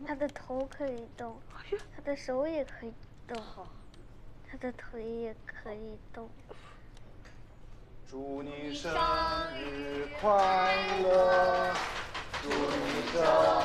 他的头可以动，他的手也可以动，他的腿也可以动。 祝你生日快乐，祝你生